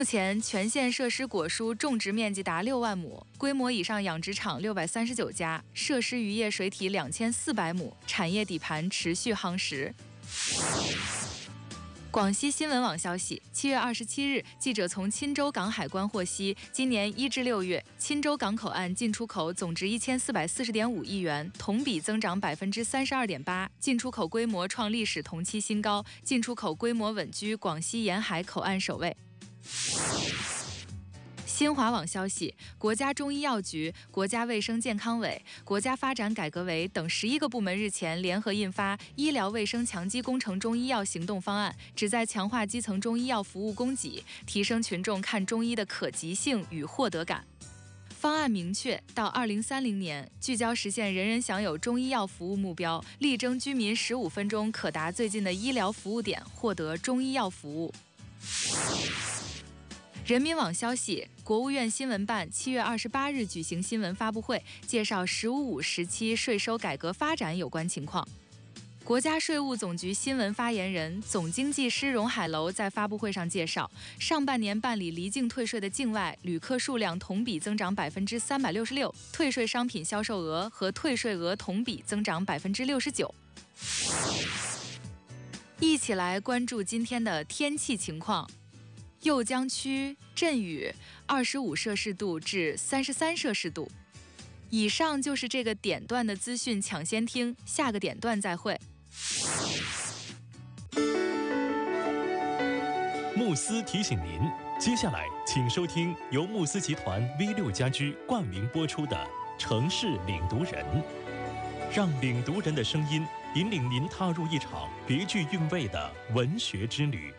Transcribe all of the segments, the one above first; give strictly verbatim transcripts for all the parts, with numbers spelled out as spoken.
目前全县设施果蔬种植面积达六万亩，规模以上养殖场六百三十九家，设施渔业水体两千四百亩，产业底盘持续夯实。广西新闻网消息，七月二十七日，记者从钦州港海关获悉，今年一至六月，钦州港口岸进出口总值一千四百四十点五亿元，同比增长百分之三十二点八，进出口规模创历史同期新高，进出口规模稳居广西沿海口岸首位。新华网消息，国家中医药局、国家卫生健康委、国家发展改革委等十一个部门日前联合印发《医疗卫生强基工程中医药行动方案》，旨在强化基层中医药服务供给，提升群众看中医的可及性与获得感。方案明确，到二零三零年，聚焦实现人人享有中医药服务目标，力争居民十五分钟可达最近的医疗服务点获得中医药服务。人民网消息，国务院新闻办七月二十八日举行新闻发布会，介绍“十五五”时期税收改革发展有关情况。国家税务总局新闻发言人、总经济师荣海楼在发布会上介绍，上半年办理离境退税的境外旅客数量同比增长百分之三百六十六，退税商品销售额和退税额同比增长百分之六十九。一起来关注今天的天气情况。酉江区阵雨，二十五摄氏度至三十三摄氏度。以上就是这个点段的资讯，抢先听，下个点段再会。 慕斯提醒您，接下来请收听由慕斯集团 V 六 家居冠名播出的《城市领读人》，让领读人的声音引领您踏入一场别具韵味的文学之旅。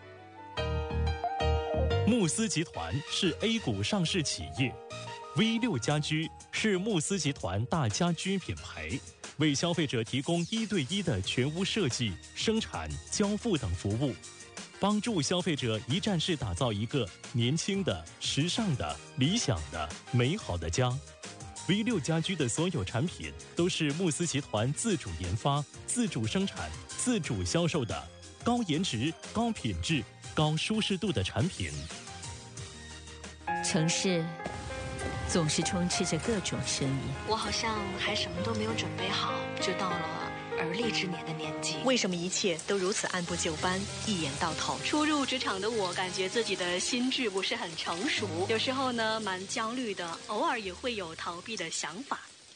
慕斯集团是 A 股上市企业 ，V 六 家居是慕斯集团大家居品牌，为消费者提供一对一的全屋设计、生产、交付等服务，帮助消费者一站式打造一个年轻的、时尚的、理想的、美好的家。V 六 家居的所有产品都是慕斯集团自主研发、自主生产、自主销售的高颜值、高品质、高舒适度的产品。 城市总是充斥着各种声音， 我好像还什么都没有准备好，就到了而立之年的年纪。 为什么一切都如此按部就班，一眼到头？ 初入职场的我，感觉自己的心智不是很成熟，有时候呢蛮焦虑的，偶尔也会有逃避的想法。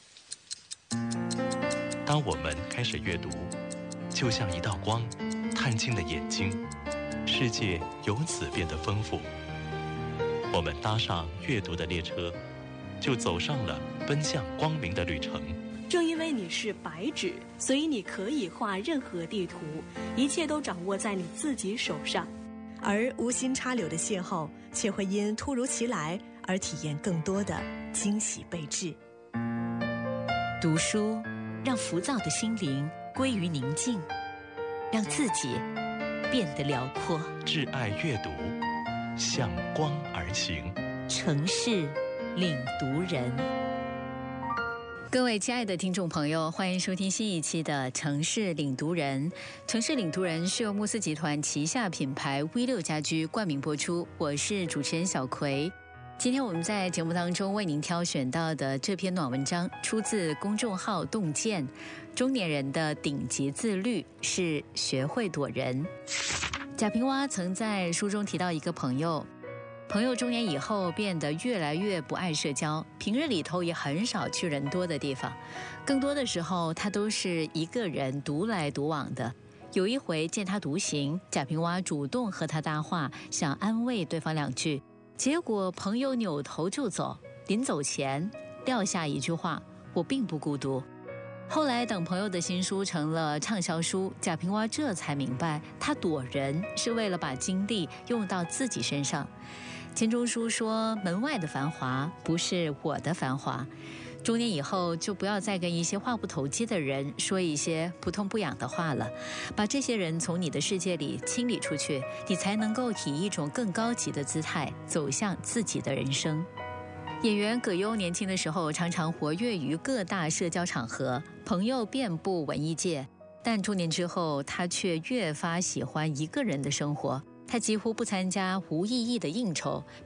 当我们开始阅读，就像一道光，探进了眼睛，世界由此变得丰富。我们搭上阅读的列车，就走上了奔向光明的旅程。 正因为你是白纸，所以你可以画任何地图，一切都掌握在你自己手上。 而无心插柳的邂逅，却会因突如其来而体验更多的惊喜备至。 读书让浮躁的心灵归于宁静，让自己变得辽阔。 挚爱阅读，向光而行。 城市领读人。各位亲爱的听众朋友，欢迎收听新一期的城市领读人。城市领读人是由慕斯集团旗下品牌 V 六 家居冠名播出，我是主持人小葵。今天我们在节目当中为您挑选到的这篇暖文章，出自公众号洞见，中年人的顶级自律是学会躲人。贾平凹曾在书中提到一个朋友，朋友中年以后变得越来越不爱社交，平日里头也很少去人多的地方，更多的时候他都是一个人独来独往的。有一回见他独行，贾平凹主动和他搭话，想安慰对方两句，结果朋友扭头就走，临走前撂下一句话：我并不孤独。后来等朋友的新书成了畅销书，贾平凹这才明白，他躲人是为了把精力用到自己身上。钱钟书说，门外的繁华不是我的繁华。中年以后就不要再跟一些话不投机的人说一些不痛不痒的话了，把这些人从你的世界里清理出去，你才能够以一种更高级的姿态走向自己的人生。演员葛优年轻的时候常常活跃于各大社交场合，朋友遍布文艺界，但中年之后他却越发喜欢一个人的生活。 他几乎不参加无意义的应酬，